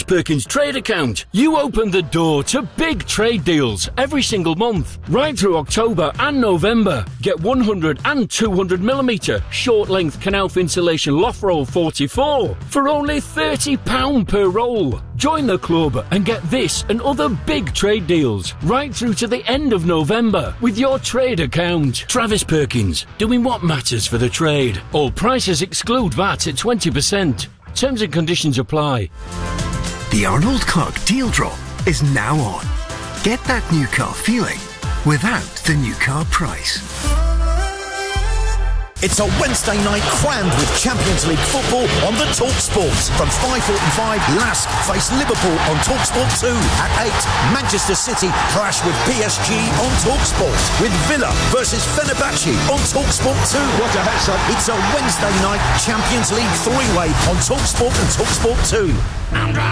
Perkins trade account, you open the door to big trade deals every single month, right through October and November. Get 100 and 200 millimetre short length Knauf insulation loft roll 44 for only £30 per roll. Join the club and get this and other big trade deals right through to the end of November with your trade account. Travis Perkins, doing what matters for the trade. All prices exclude VAT at 20%. Terms and conditions apply. The Arnold Clark deal drop is now on. Get that new car feeling without the new car price. It's a Wednesday night crammed with Champions League football on the TalkSport. From 5:45, LASK face Liverpool on TalkSport 2. At 8, Manchester City clash with PSG on TalkSport. With Villa versus Fenerbahce on TalkSport 2. What a hats up. It's a Wednesday night Champions League three-way on TalkSport and TalkSport 2.